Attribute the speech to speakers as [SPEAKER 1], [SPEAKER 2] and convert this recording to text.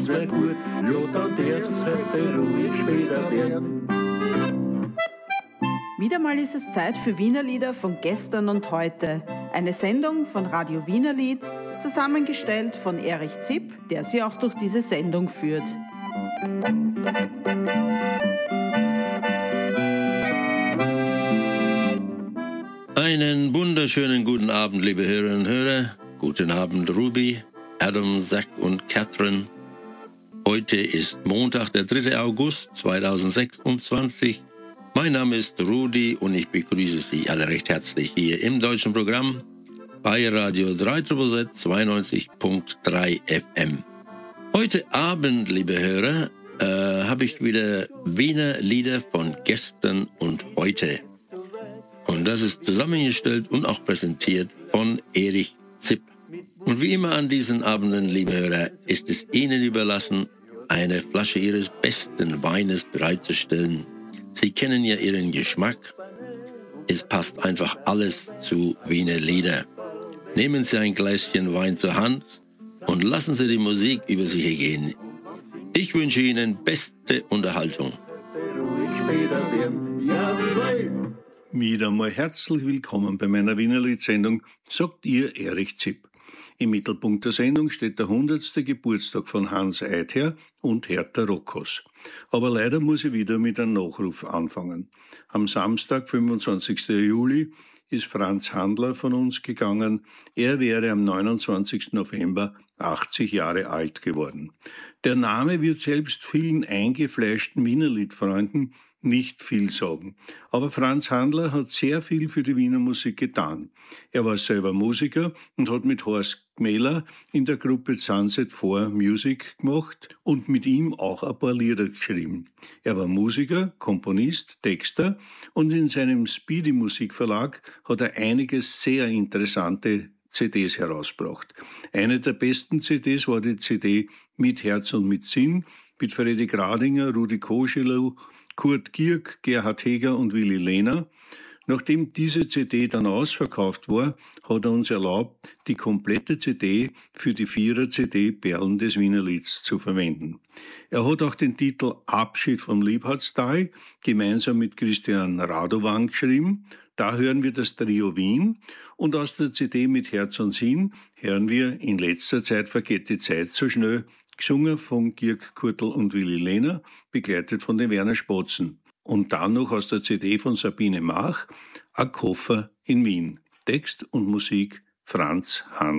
[SPEAKER 1] wär gut, ja, dann darf's heute ruhig später werden.
[SPEAKER 2] Wieder mal ist es Zeit für Wienerlieder von gestern und heute. Eine Sendung von Radio Wienerlied, zusammengestellt von Erich Zipp, der Sie auch durch diese Sendung führt.
[SPEAKER 3] Einen wunderschönen guten Abend, liebe Hörerinnen und Hörer. Guten Abend, Ruby, Adam, Zach und Catherine. Heute ist Montag, der 3. August 2026. Mein Name ist Rudi und ich begrüße Sie alle recht herzlich hier im deutschen Programm bei Radio 392.3 FM. Heute Abend, liebe Hörer, habe ich wieder Wiener Lieder von gestern und heute. Und das ist zusammengestellt und auch präsentiert von Erich Zipp. Und wie immer an diesen Abenden, liebe Hörer, ist es Ihnen überlassen, eine Flasche Ihres besten Weines bereitzustellen. Sie kennen ja Ihren Geschmack. Es passt einfach alles zu Wiener Lieder. Nehmen Sie ein Gläschen Wein zur Hand und lassen Sie die Musik über sich ergehen. Ich wünsche Ihnen beste Unterhaltung.
[SPEAKER 1] Wieder einmal herzlich willkommen bei meiner Wiener Lied-Sendung, sagt Ihr Erich Zipp. Im Mittelpunkt der Sendung steht der 100. Geburtstag von Hans Eidher und Hertha Rockos. Aber leider muss ich wieder mit einem Nachruf anfangen. Am Samstag, 25. Juli, ist Franz Handler von uns gegangen. Er wäre am 29. November 80 Jahre alt geworden. Der Name wird selbst vielen eingefleischten Wienerliedfreunden nicht viel sagen. Aber Franz Handler hat sehr viel für die Wiener Musik getan. Er war selber Musiker und hat mit Horst Gmähler in der Gruppe Sunset 4 Music gemacht und mit ihm auch ein paar Lieder geschrieben. Er war Musiker, Komponist, Texter und in seinem Speedy Musikverlag hat er einige sehr interessante CDs herausgebracht. Eine der besten CDs war die CD Mit Herz und mit Sinn mit Freddy Gradinger, Rudi Koschelow, Kurt Gierk, Gerhard Heger und Willi Lehner. Nachdem diese CD dann ausverkauft war, hat er uns erlaubt, die komplette CD für die 4er-CD Perlen des Wienerlieds zu verwenden. Er hat auch den Titel Abschied vom Liebhardstal gemeinsam mit Christian Radovan geschrieben. Da hören wir das Trio Wien und aus der CD Mit Herz und Sinn hören wir In letzter Zeit vergeht die Zeit so schnell, gesungen von Gierk Kurtl und Willi Lehner, begleitet von den Werner Spotzen. Und dann noch aus der CD von Sabine Mach, Ein Koffer in Wien. Text und Musik Franz Handler.